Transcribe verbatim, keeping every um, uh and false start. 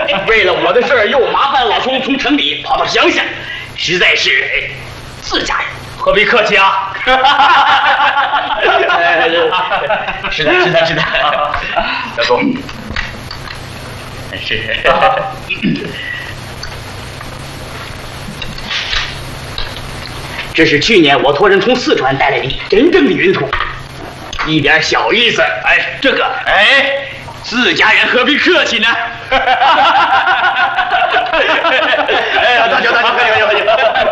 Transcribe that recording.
为了我的事儿又麻烦老兄从城里跑到乡下，实在是自家人， 何必客气啊？ 是的，是的，是的， 小东， 是。这是去年我托人从四川带来的真正的云土，一点小意思。哎，这个，哎，自家人何必客气呢？哎呀，大舅大舅，快点快点快点！